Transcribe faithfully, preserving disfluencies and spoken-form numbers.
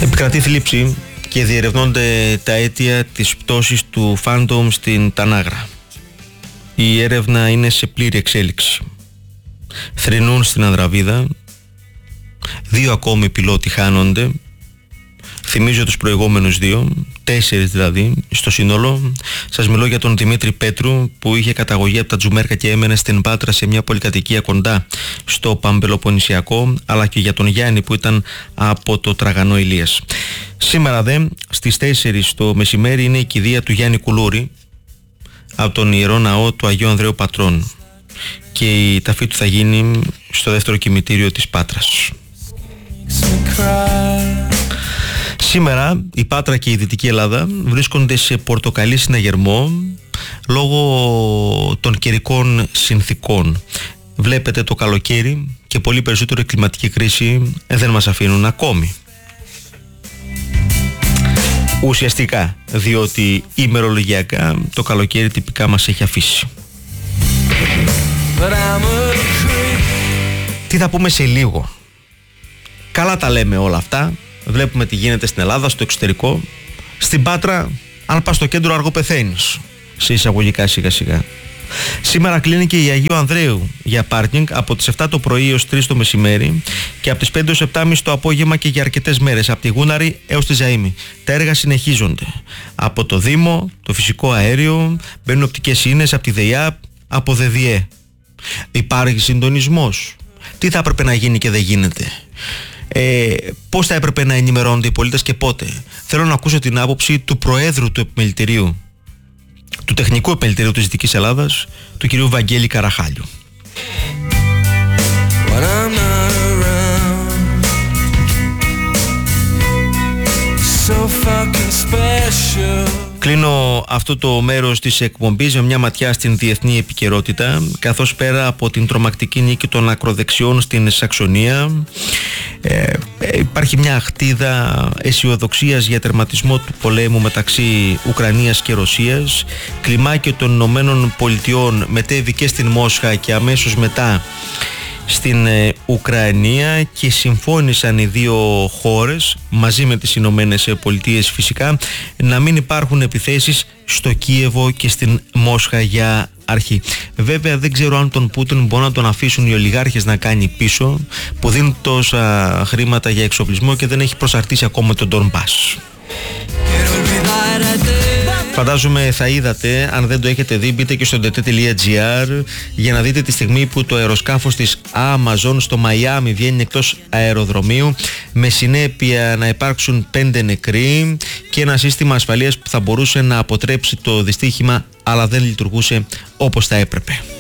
Επικρατεί θλίψη και διερευνώνται τα αίτια της πτώσης του Phantom στην Τανάγρα. Η έρευνα είναι σε πλήρη εξέλιξη. Θρηνούν στην Ανδραβίδα, δύο ακόμη πιλότοι χάνονται. Θυμίζω τους προηγούμενους δύο, τέσσερις δηλαδή στο σύνολο. Σας μιλώ για τον Δημήτρη Πέτρου που είχε καταγωγή από τα Τζουμέρκα και έμενε στην Πάτρα σε μια πολυκατοικία κοντά στο Παμπελοποννησιακό, αλλά και για τον Γιάννη που ήταν από το Τραγανό Ηλίας. Σήμερα δε στις τέσσερις το μεσημέρι είναι η κηδεία του Γιάννη Κουλούρη από τον Ιερό Ναό του Αγίου Ανδρέου Πατρών και η ταφή του θα γίνει στο δεύτερο κημητήριο της Πάτρας. Σήμερα η Πάτρα και η Δυτική Ελλάδα βρίσκονται σε πορτοκαλί συναγερμό λόγω των καιρικών συνθήκων. Βλέπετε το καλοκαίρι και πολύ περισσότερο η κλιματική κρίση δεν μας αφήνουν ακόμη. Ουσιαστικά, διότι ημερολογιακά το καλοκαίρι τυπικά μας έχει αφήσει. Τι θα πούμε σε λίγο. Καλά τα λέμε όλα αυτά. Βλέπουμε τι γίνεται στην Ελλάδα, στο εξωτερικό. Στην Πάτρα, αν πας στο κέντρο αργό πεθαίνεις. Σε εισαγωγικά σιγά σιγά. Σήμερα κλείνει και η Αγίου Ανδρέου για πάρκινγκ από τις επτά το πρωί έως τρεις το μεσημέρι και από τις πέντε έως επτά και μισή το απόγευμα και για αρκετές μέρες, από τη Γούναρη έως τη Ζαΐμη. Τα έργα συνεχίζονται. Από το Δήμο, το φυσικό αέριο, μπαίνουν οπτικές ίνες από τη ΔΕΙΑΠ, από ΔΕΔΙΕ. Υπάρχει συντονισμός. Τι θα έπρεπε να γίνει και δεν γίνεται. Ε, πώς θα έπρεπε να ενημερώνονται οι πολίτες και πότε. Θέλω να ακούσω την άποψη του Προέδρου του Επιμελητηρίου, του Τεχνικού Επιμελητηρίου της Δυτικής Ελλάδας, του κυρίου Βαγγέλη Καραχάλιου. Κλείνω αυτό το μέρος της εκπομπής με μια ματιά στην διεθνή επικαιρότητα, καθώς πέρα από την τρομακτική νίκη των ακροδεξιών στην Σαξονία ε, υπάρχει μια αχτίδα αισιοδοξίας για τερματισμό του πολέμου μεταξύ Ουκρανίας και Ρωσίας. Κλιμάκιο των Ηνωμένων Πολιτειών μετέβη και στην Μόσχα και αμέσως μετά στην ε, Ουκρανία και συμφώνησαν οι δύο χώρες μαζί με τις Ηνωμένες Πολιτείες φυσικά να μην υπάρχουν επιθέσεις στο Κίεβο και στην Μόσχα για αρχή. Βέβαια δεν ξέρω αν τον Πούτιν μπορούν να τον αφήσουν οι ολιγάρχες να κάνει πίσω, που δίνουν τόσα χρήματα για εξοπλισμό και δεν έχει προσαρτήσει ακόμα τον Ντονμπάς. Φαντάζομαι θα είδατε, αν δεν το έχετε δει, μπείτε και στο ντε τι τελεία τζι άρ για να δείτε τη στιγμή που το αεροσκάφος της Amazon στο Μαϊάμι βγαίνει εκτός αεροδρομίου, με συνέπεια να υπάρξουν πέντε νεκροί και ένα σύστημα ασφαλείας που θα μπορούσε να αποτρέψει το δυστύχημα, αλλά δεν λειτουργούσε όπως θα έπρεπε.